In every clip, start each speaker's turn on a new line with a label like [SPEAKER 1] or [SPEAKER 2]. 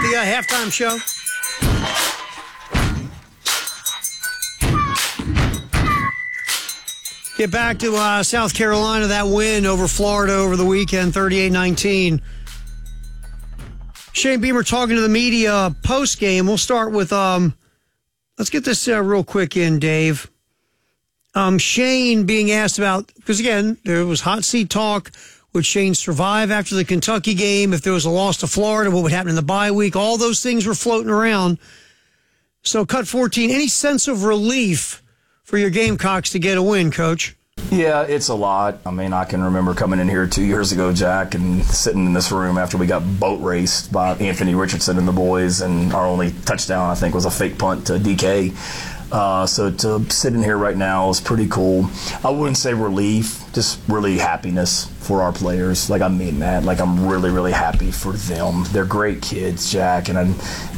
[SPEAKER 1] the halftime show. Get back to South Carolina, that win over Florida over the weekend, 38-19. Shane Beamer talking to the media post-game. We'll start with, let's get this real quick in, Dave. Shane being asked about, because again, there was hot seat talk. Would Shane survive after the Kentucky game? If there was a loss to Florida, what would happen in the bye week? All those things were floating around. So cut 14, any sense of relief for your Gamecocks to get a win, Coach?
[SPEAKER 2] Yeah, it's a lot. I mean, I can remember coming in here 2 years ago, Jack, and sitting in this room after we got boat raced by Anthony Richardson and the boys, and our only touchdown, I think, was a fake punt to DK. So to sit in here right now is pretty cool. I wouldn't say relief, just really happiness for our players. Like, I mean that. Like, I'm really, really happy for them. They're great kids, Jack, and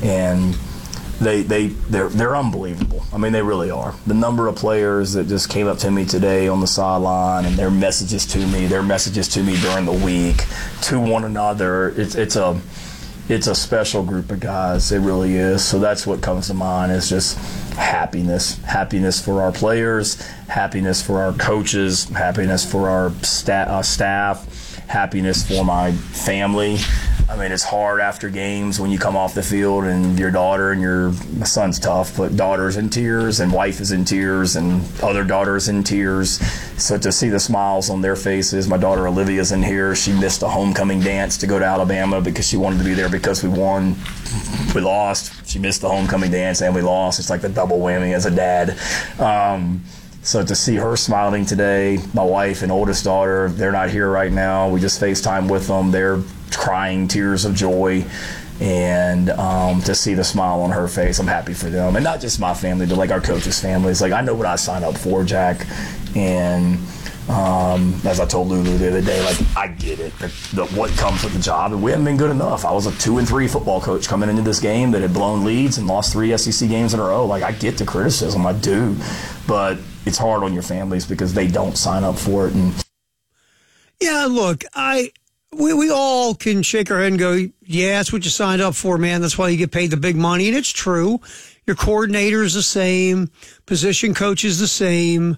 [SPEAKER 2] they're unbelievable. I mean, they really are. The number of players that just came up to me today on the sideline and their messages to me during the week to one another. It's a special group of guys. It really is. So that's what comes to mind is just happiness for our players, happiness for our coaches, happiness for our staff, happiness for my family. I mean, it's hard after games when you come off the field and your daughter my son's tough, but daughter's in tears and wife is in tears and other daughter's in tears. So to see the smiles on their faces, my daughter Olivia's in here. She missed a homecoming dance to go to Alabama because she wanted to be there because we won. We lost. She missed the homecoming dance and we lost. It's like the double whammy as a dad. So to see her smiling today, my wife and oldest daughter, they're not here right now. We just FaceTime with them. They're crying tears of joy. And to see the smile on her face, I'm happy for them. And not just my family, but like our coaches' families. Like, I know what I signed up for, Jack. And as I told Lulu the other day, like, I get it, what comes with the job. And we haven't been good enough. I was a 2-3 football coach coming into this game that had blown leads and lost 3 SEC games in a row. Like, I get the criticism, I do. But it's hard on your families because they don't sign up for it. And
[SPEAKER 1] yeah, look, we all can shake our head and go, yeah, that's what you signed up for, man. That's why you get paid the big money. And it's true. Your coordinator is the same. Position coach is the same.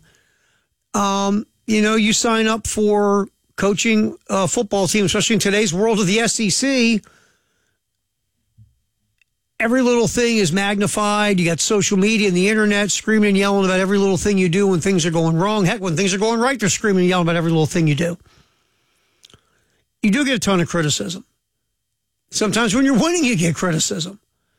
[SPEAKER 1] You sign up for coaching a football team, especially in today's world of the SEC. Every little thing is magnified. You got social media and the internet screaming and yelling about every little thing you do when things are going wrong. Heck, when things are going right, they're screaming and yelling about every little thing you do. You do get a ton of criticism. Sometimes when you're winning, you get criticism.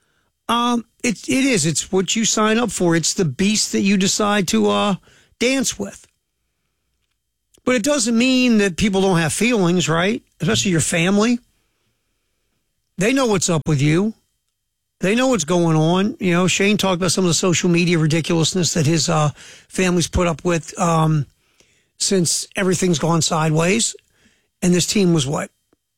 [SPEAKER 1] It's what you sign up for. It's the beast that you decide to dance with. But it doesn't mean that people don't have feelings, right? Especially your family. They know what's up with you. They know what's going on. You know, Shane talked about some of the social media ridiculousness that his family's put up with since everything's gone sideways. And this team was what?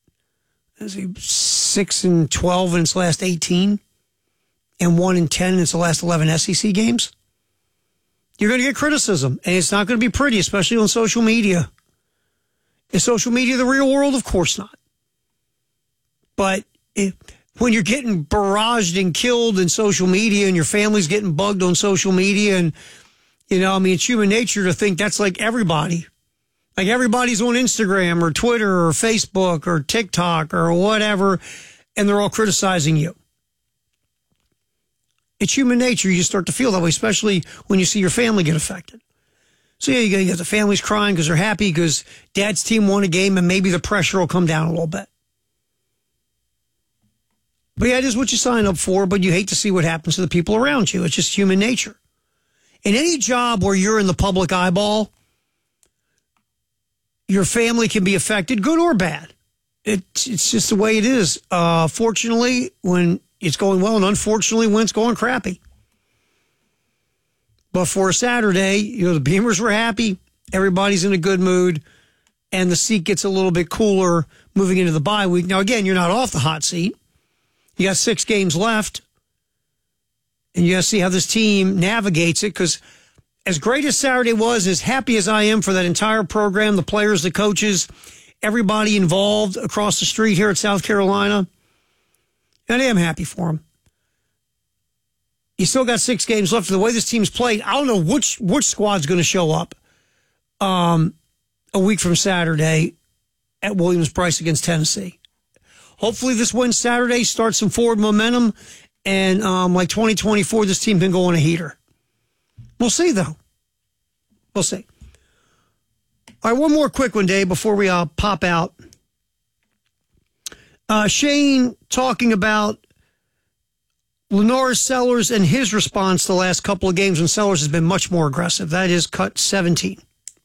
[SPEAKER 1] 6-12 in its last 18 and 1-10 in its last 11 SEC games. You're going to get criticism, and it's not going to be pretty, especially on social media. Is social media the real world? Of course not. But when you're getting barraged and killed in social media and your family's getting bugged on social media, and, it's human nature to think that's like everybody. Like everybody's on Instagram or Twitter or Facebook or TikTok or whatever, and they're all criticizing you. It's human nature. You start to feel that way, especially when you see your family get affected. So, yeah, you got the families crying because they're happy because dad's team won a game and maybe the pressure will come down a little bit. But, yeah, it is what you sign up for, but you hate to see what happens to the people around you. It's just human nature. In any job where you're in the public eyeball, your family can be affected, good or bad. It's just the way it is. Fortunately, when it's going well, and unfortunately, when it's going crappy. But for a Saturday, the Beamers were happy. Everybody's in a good mood. And the seat gets a little bit cooler moving into the bye week. Now, again, you're not off the hot seat. You got 6 games left. And you got to see how this team navigates it, because as great as Saturday was, as happy as I am for that entire program, the players, the coaches, everybody involved across the street here at South Carolina, And I am happy for him. You still got 6 games left. The way this team's played, I don't know which squad's going to show up a week from Saturday at Williams-Brice against Tennessee. Hopefully this win Saturday starts some forward momentum, and like 2024, this team can go on a heater. We'll see, though. We'll see. All right, one more quick one, Dave, before we pop out. Shane talking about LaNorris Sellers and his response the last couple of games when Sellers has been much more aggressive. That is cut 17.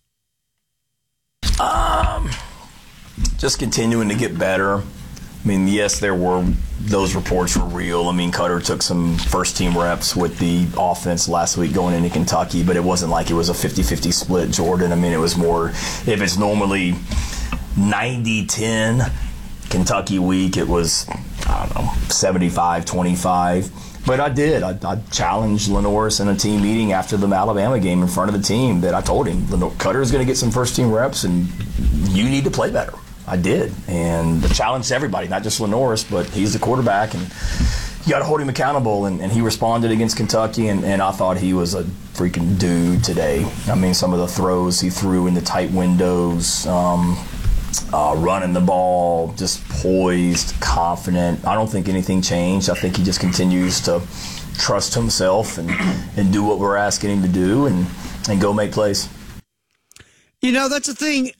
[SPEAKER 2] Just continuing to get better. I mean, yes, those reports were real. I mean, Cutter took some first-team reps with the offense last week going into Kentucky, but it wasn't like it was a 50-50 split, Jordan. I mean, it was more, if it's normally 90-10 Kentucky week, it was, I don't know, 75-25. But I did. I challenged LaNorris in a team meeting after the Alabama game in front of the team that I told him, Cutter is going to get some first-team reps, and you need to play better. I did, and the challenge to everybody, not just LaNorris, but he's the quarterback, and you got to hold him accountable, and he responded against Kentucky, and I thought he was a freaking dude today. I mean, some of the throws he threw in the tight windows, running the ball, just poised, confident. I don't think anything changed. I think he just continues to trust himself and do what we're asking him to do and go make plays.
[SPEAKER 1] You know, that's the thing.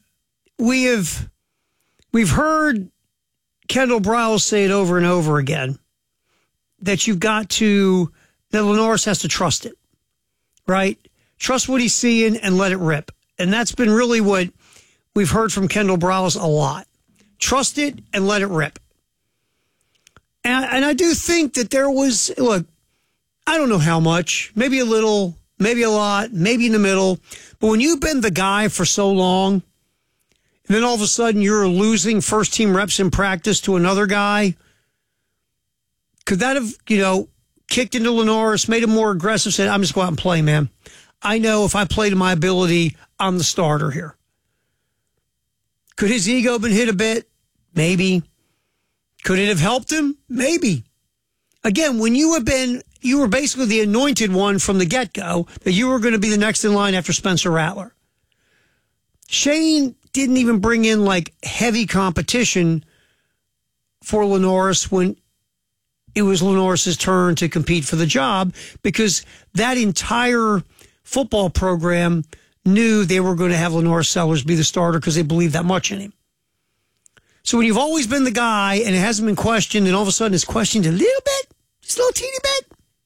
[SPEAKER 1] We've heard Kendall Briles say it over and over again, that LaNorris has to trust it, right? Trust what he's seeing and let it rip. And that's been really what we've heard from Kendall Briles a lot. Trust it and let it rip. And I do think that there was, look, I don't know how much, maybe a little, maybe a lot, maybe in the middle. But when you've been the guy for so long, and then all of a sudden you're losing first-team reps in practice to another guy, could that have, kicked into LaNorris, made him more aggressive, said, I'm just going out and play, man. I know if I play to my ability, I'm the starter here. Could his ego been hit a bit? Maybe. Could it have helped him? Maybe. Again, when you were basically the anointed one from the get-go, that you were going to be the next in line after Spencer Rattler. Shane didn't even bring in heavy competition for LaNorris when it was LaNorris's turn to compete for the job, because that entire football program knew they were going to have LaNorris Sellers be the starter because they believed that much in him. So when you've always been the guy and it hasn't been questioned, and all of a sudden it's questioned a little bit, just a little teeny bit,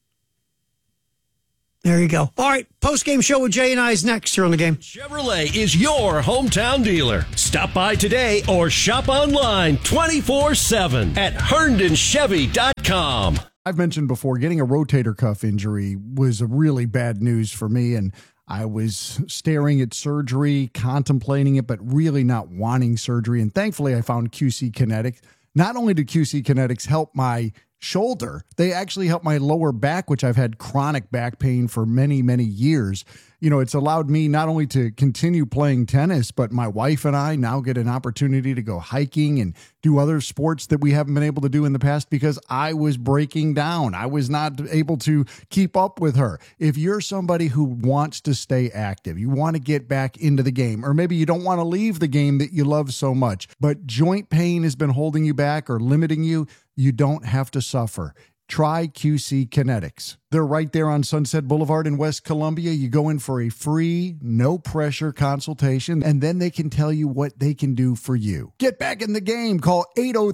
[SPEAKER 1] there you go. All right, post-game show with Jay and I is next here on The Game.
[SPEAKER 3] Chevrolet is your hometown dealer. Stop by today or shop online 24/7 at HerndonChevy.com.
[SPEAKER 4] I've mentioned before, getting a rotator cuff injury was a really bad news for me, and I was staring at surgery, contemplating it, but really not wanting surgery. And thankfully, I found QC Kinetics. Not only did QC Kinetics help my shoulder, they actually helped my lower back, which I've had chronic back pain for many, many years. It's allowed me not only to continue playing tennis, but my wife and I now get an opportunity to go hiking and do other sports that we haven't been able to do in the past because I was breaking down. I was not able to keep up with her. If you're somebody who wants to stay active, you want to get back into the game, or maybe you don't want to leave the game that you love so much, but joint pain has been holding you back or limiting you, you don't have to suffer. Try QC Kinetics. They're right there on Sunset Boulevard in West Columbia. You go in for a free, no-pressure consultation, and then they can tell you what they can do for you. Get back in the game. Call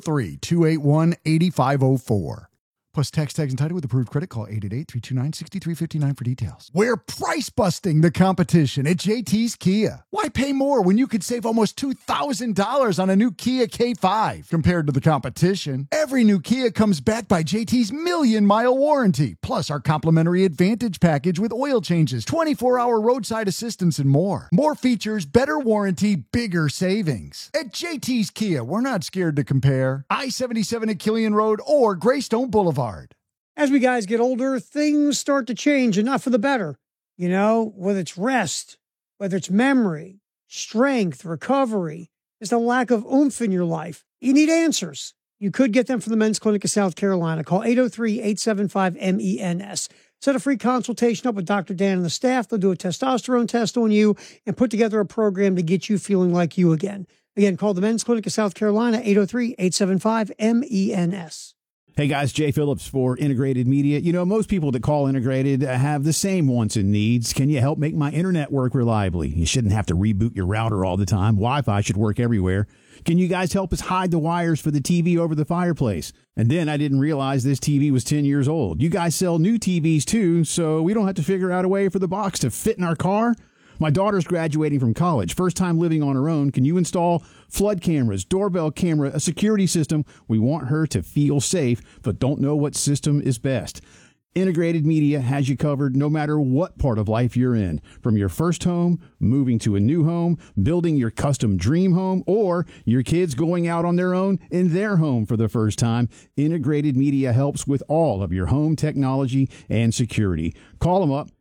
[SPEAKER 4] 803-281-8504. Plus text tags and title with approved credit. Call 888-329-6359 for details. We're price busting the competition at JT's Kia. Why pay more when you could save almost $2,000 on a new Kia K5 compared to the competition? Every new Kia comes backed by JT's million-mile warranty, plus our complimentary Advantage package with oil changes, 24-hour roadside assistance, and more. More features, better warranty, bigger savings. At JT's Kia, we're not scared to compare. I-77 at Killian Road or Greystone Boulevard.
[SPEAKER 1] As we guys get older, things start to change, and not for the better. Whether it's rest, whether it's memory, strength, recovery, just a lack of oomph in your life. You need answers. You could get them from the Men's Clinic of South Carolina. Call 803-875-MENS. Set a free consultation up with Dr. Dan and the staff. They'll do a testosterone test on you and put together a program to get you feeling like you again. Again, call the Men's Clinic of South Carolina, 803-875-MENS.
[SPEAKER 5] Hey guys, Jay Phillips for Integrated Media. You know, most people that call Integrated have the same wants and needs. Can you help make my internet work reliably? You shouldn't have to reboot your router all the time. Wi-Fi should work everywhere. Can you guys help us hide the wires for the TV over the fireplace? And then I didn't realize this TV was 10 years old. You guys sell new TVs too, so we don't have to figure out a way for the box to fit in our car? My daughter's graduating from college, first time living on her own. Can you install flood cameras, doorbell camera, a security system? We want her to feel safe, but don't know what system is best. Integrated Media has you covered no matter what part of life you're in. From your first home, moving to a new home, building your custom dream home, or your kids going out on their own in their home for the first time, Integrated Media helps with all of your home technology and security. Call them up,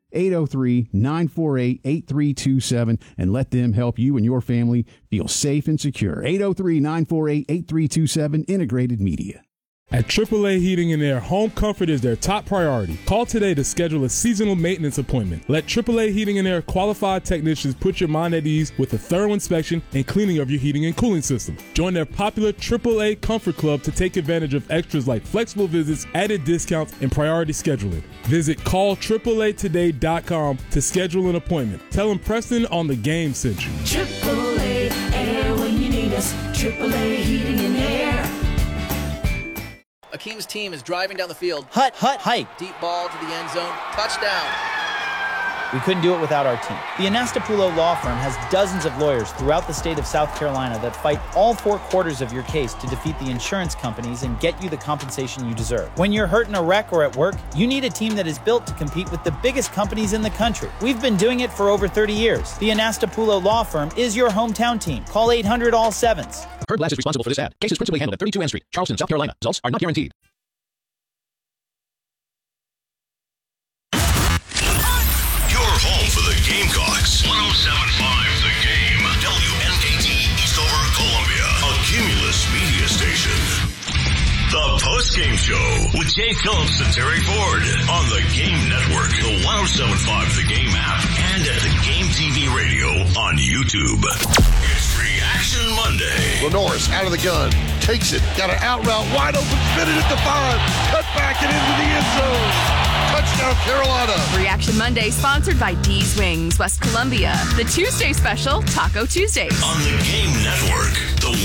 [SPEAKER 5] 803-948-8327, and let them help you and your family feel safe and secure. 803-948-8327, Integrated Media.
[SPEAKER 6] At AAA Heating and Air, home comfort is their top priority. Call today to schedule a seasonal maintenance appointment. Let AAA Heating and Air qualified technicians put your mind at ease with a thorough inspection and cleaning of your heating and cooling system. Join their popular AAA Comfort Club to take advantage of extras like flexible visits, added discounts, and priority scheduling. Visit callAAAtoday.com to schedule an appointment. Tell them Preston on the Game sent you.
[SPEAKER 7] AAA Air when you need us. AAA Heating and Air.
[SPEAKER 8] Akeem's team is driving down the field.
[SPEAKER 9] Hut, hike.
[SPEAKER 8] Deep ball to the end zone. Touchdown.
[SPEAKER 9] We couldn't do it without our team. The Anastapulo Law Firm has dozens of lawyers throughout the state of South Carolina that fight all 4 quarters of your case to defeat the insurance companies and get you the compensation you deserve. When you're hurt in a wreck or at work, you need a team that is built to compete with the biggest companies in the country. We've been doing it for over 30 years. The Anastapulo Law Firm is your hometown team. Call 800-ALL-7s.
[SPEAKER 10] Heard Glass is responsible for this ad. Case is principally handled at 32 N Street, Charleston, South Carolina. Results are not guaranteed.
[SPEAKER 11] Home for the Gamecocks. 107.5 The Game. WNKT Eastover, Columbia. A Cumulus media station. The Post-Game Show with Jay Phillips and Terry Ford on the Game Network, the 107.5 The Game app, and at the Game TV radio on YouTube. It's Reaction Monday.
[SPEAKER 12] Lenoris out of the gun. Takes it. Got an out route. Wide open. Spin it at the 5. Cut back and into the end zone. Touchdown, Carolina.
[SPEAKER 13] Reaction Monday, sponsored by D's Wings, West Columbia. The Tuesday special, Taco Tuesdays.
[SPEAKER 11] On the Game Network, the